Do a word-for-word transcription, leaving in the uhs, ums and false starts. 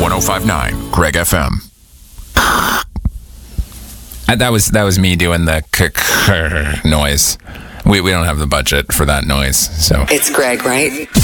one oh five point nine Greg F M. Uh, That was that was me doing the k-k noise. We we don't have the budget for that noise, so It's Greg, right?